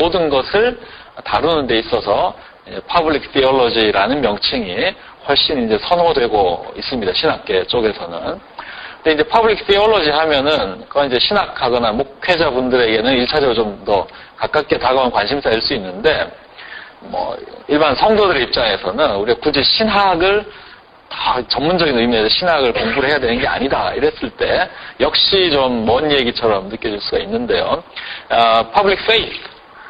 모든 것을 다루는 데 있어서 Public Theology라는 명칭이 훨씬 이제 선호되고 있습니다. 신학계 쪽에서는. 근데 이제 Public Theology 하면은 그건 이제 신학하거나 목회자분들에게는 1차적으로 좀 더 가깝게 다가온 관심사일 수 있는데, 뭐 일반 성도들의 입장에서는 우리가 굳이 신학을 다 전문적인 의미에서 신학을 공부를 해야 되는 게 아니다 이랬을 때 역시 좀 먼 얘기처럼 느껴질 수가 있는데요. Public Faith,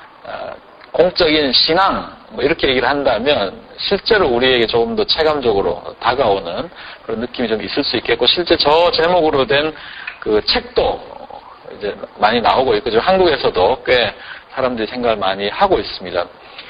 공적인 신앙 뭐 이렇게 얘기를 한다면 실제로 우리에게 조금 더 체감적으로 다가오는 그런 느낌이 좀 있을 수 있겠고, 실제 저 제목으로 된 그 책도 이제 많이 나오고 있고, 한국에서도 꽤 사람들이 생각을 많이 하고 있습니다.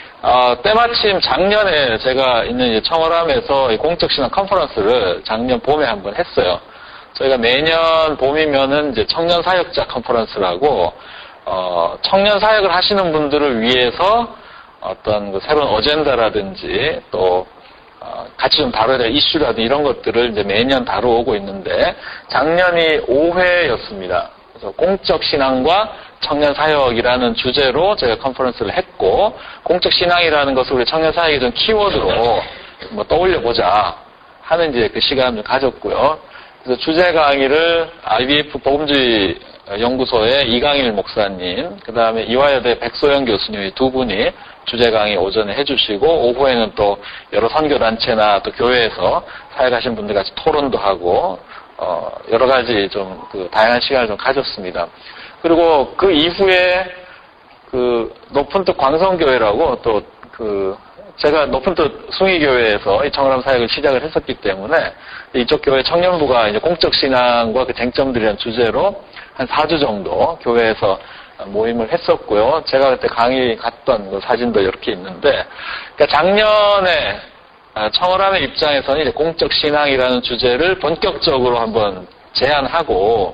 때마침 작년에 제가 있는 청월함에서 공적신앙 컨퍼런스를 작년 봄에 한번 했어요. 저희가 매년 봄이면은 이제 청년 사역자 컨퍼런스라고, 청년 사역을 하시는 분들을 위해서 어떤 그 새로운 어젠다라든지 또, 같이 좀 다뤄야 될 이슈라든지 이런 것들을 이제 매년 다뤄오고 있는데, 작년이 5회였습니다. 그래서 공적신앙과 청년사역이라는 주제로 제가 컨퍼런스를 했고, 공적신앙이라는 것을 우리 청년사역의 좀 키워드로 뭐 떠올려보자 하는 이제 그 시간을 좀 가졌고요. 그래서 주제 강의를 IBF 복음주의 연구소의 이강일 목사님, 그 다음에 이화여대 백소영 교수님 두 분이 주제 강의 오전에 해주시고, 오후에는 또 여러 선교단체나 또 교회에서 사역하신 분들 같이 토론도 하고, 여러 가지 좀 그 다양한 시간을 좀 가졌습니다. 그리고 그 이후에 그 높은 뜻 광성교회라고 또 그 제가 높은 뜻 숭의교회에서 이 청월함 사역을 시작을 했었기 때문에 이쪽 교회 청년부가 이제 공적 신앙과 그 쟁점들이라는 주제로 한 4주 정도 교회에서 모임을 했었고요. 제가 그때 강의 갔던 그 사진도 이렇게 있는데, 그러니까 작년에 청월함의 입장에서는 이제 공적 신앙이라는 주제를 본격적으로 한번 제안하고,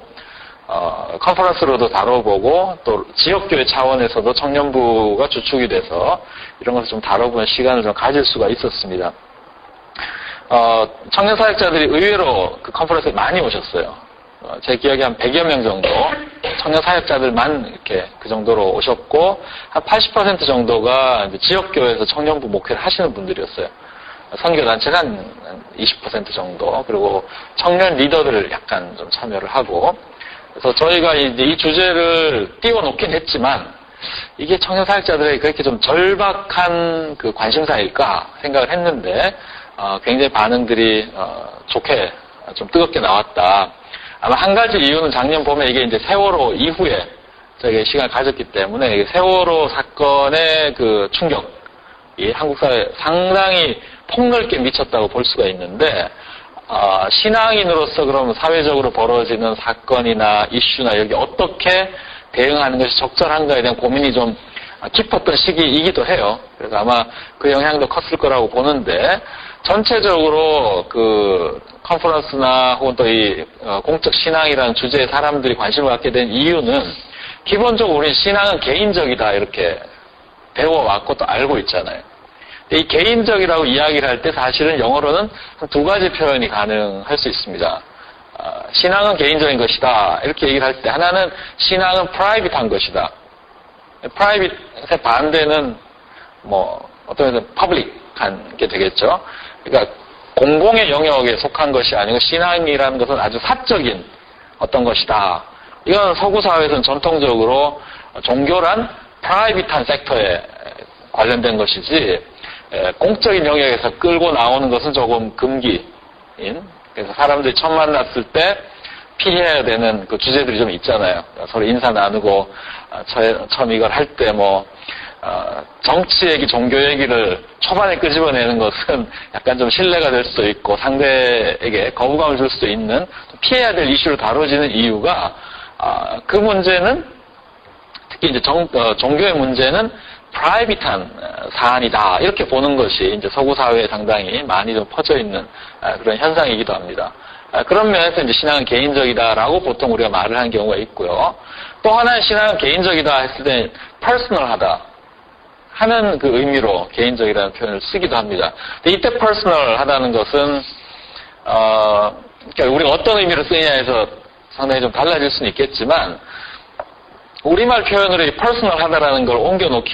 컨퍼런스로도 다뤄보고, 또 지역교회 차원에서도 청년부가 주축이 돼서 이런 것을 좀 다뤄보는 시간을 좀 가질 수가 있었습니다. 청년 사역자들이 의외로 그 컨퍼런스에 많이 오셨어요. 제 기억에 한 100여 명 정도 청년 사역자들만 이렇게 그 정도로 오셨고, 한 80% 정도가 이제 지역교회에서 청년부 목회를 하시는 분들이었어요. 선교단체가 한 20% 정도, 그리고 청년 리더들을 약간 좀 참여를 하고, 그래서 저희가 이제 이 주제를 띄워놓긴 했지만, 이게 청년 사역자들에게 그렇게 좀 절박한 그 관심사일까 생각을 했는데, 굉장히 반응들이, 좋게, 좀 뜨겁게 나왔다. 아마 한 가지 이유는 작년 봄에 이게 이제 세월호 이후에 저희가 시간을 가졌기 때문에, 세월호 사건의 그 충격이 한국 사회에 상당히 폭넓게 미쳤다고 볼 수가 있는데, 신앙인으로서 그럼 사회적으로 벌어지는 사건이나 이슈나 여기 어떻게 대응하는 것이 적절한가에 대한 고민이 좀 깊었던 시기이기도 해요. 그래서 아마 그 영향도 컸을 거라고 보는데, 전체적으로 그 컨퍼런스나 혹은 또 이 공적 신앙이라는 주제에 사람들이 관심을 갖게 된 이유는, 기본적으로 우리 신앙은 개인적이다 이렇게 배워왔고 또 알고 있잖아요. 이 개인적이라고 이야기를 할 때 사실은 영어로는 한 두 가지 표현이 가능할 수 있습니다. 신앙은 개인적인 것이다 이렇게 얘기를 할 때, 하나는 신앙은 프라이빗한 것이다. 프라이빗의 반대는 뭐 어떤 면에서 퍼블릭한 게 되겠죠. 그러니까 공공의 영역에 속한 것이 아니고 신앙이라는 것은 아주 사적인 어떤 것이다. 이건 서구 사회에서는 전통적으로 종교란 프라이빗한 섹터에 관련된 것이지, 공적인 영역에서 끌고 나오는 것은 조금 금기인, 그래서 사람들이 처음 만났을 때 피해야 되는 그 주제들이 좀 있잖아요. 서로 인사 나누고, 처음 이걸 할 때 정치 얘기, 종교 얘기를 초반에 끄집어내는 것은 약간 좀 신뢰가 될 수도 있고 상대에게 거부감을 줄 수도 있는, 피해야 될 이슈로 다뤄지는 이유가, 그 문제는 특히 이제 종교의 문제는 프라이빗한 사안이다 이렇게 보는 것이 이제 서구 사회에 상당히 많이 좀 퍼져 있는 그런 현상이기도 합니다. 그런 면에서 이제 신앙은 개인적이다라고 보통 우리가 말을 하는 경우가 있고요. 또 하나의 신앙은 개인적이다 했을 때 퍼스널하다 하는 그 의미로 개인적이라는 표현을 쓰기도 합니다. 근데 이때 퍼스널하다는 것은 그러니까 우리가 어떤 의미로 쓰느냐에서 상당히 좀 달라질 수는 있겠지만, 우리말 표현으로 이 퍼스널하다라는 걸 옮겨놓기